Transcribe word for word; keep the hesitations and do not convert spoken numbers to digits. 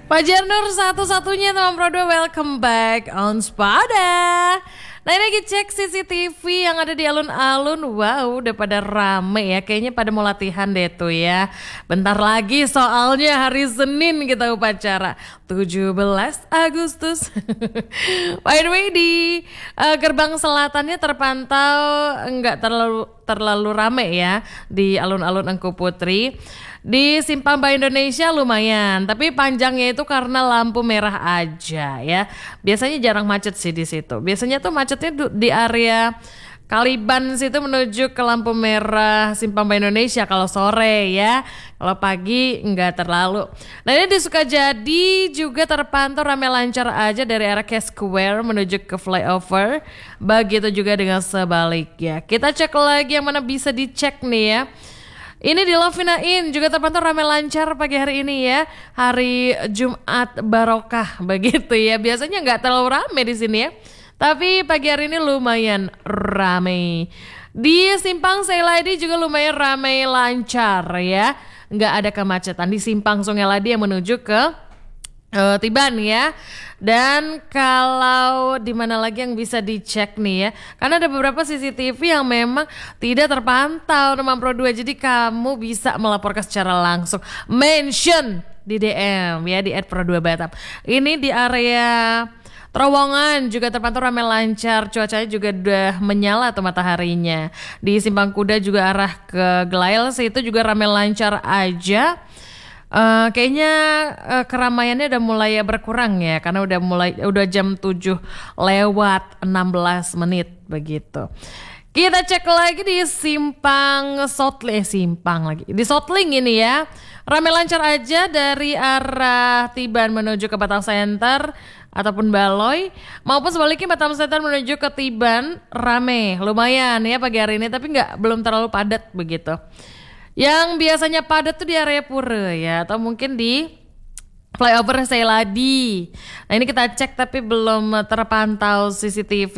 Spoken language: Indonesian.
Fajar Nur satu-satunya teman Pro dua, welcome back on Spada. Nah ini lagi cek C C T V yang ada di alun-alun. Wow, udah pada rame ya. Kayaknya pada mau latihan deh tuh ya. Bentar lagi soalnya hari Senin kita upacara tujuh belas Agustus. By the way, di uh, gerbang selatannya terpantau nggak terlalu terlalu rame ya di alun-alun Engku Putri. Di Simpang Bank Indonesia lumayan, tapi panjangnya itu karena lampu merah aja ya. Biasanya jarang macet sih di situ. Biasanya tuh macetnya di area Kaliban situ menuju ke lampu merah Simpang Bank Indonesia kalau sore ya. Kalau pagi nggak terlalu. Nah ini di Sukajadi juga terpantau ramai lancar aja dari arah K Square menuju ke flyover. Begitu juga dengan sebaliknya. Kita cek lagi yang mana bisa dicek nih ya. Ini di Lovina Inn juga terpantau ramai lancar pagi hari ini ya. Hari Jumat Barokah begitu ya. Biasanya nggak terlalu ramai di sini ya. Tapi pagi hari ini lumayan ramai. Di Simpang Seiladi juga lumayan ramai lancar ya. Nggak ada kemacetan di Simpang Sungai Ladi yang menuju ke Uh, Tiban ya. Dan kalau di mana lagi yang bisa dicek nih ya, karena ada beberapa C C T V yang memang tidak terpantau teman Pro dua, jadi kamu bisa melaporkan secara langsung, mention di D M ya di et pro dua batam. Ini di area Terowongan juga terpantau ramai lancar, cuacanya juga udah menyala tuh mataharinya. Di Simpang Kuda juga arah ke Gelail itu juga ramai lancar aja. Uh, kayaknya uh, keramaiannya udah mulai berkurang ya, karena udah mulai udah jam tujuh lewat enam belas menit begitu. Kita cek lagi di Simpang Sotling, eh, Simpang lagi di Sotling ini ya, ramai lancar aja dari arah Tiban menuju ke Batam Center ataupun Baloi, maupun sebaliknya Batam Center menuju ke Tiban rame, lumayan ya pagi hari ini, tapi nggak belum terlalu padat begitu. Yang biasanya padat tuh di area Pura ya, atau mungkin di flyover Seiladi. Nah ini kita cek tapi belum terpantau C C T V.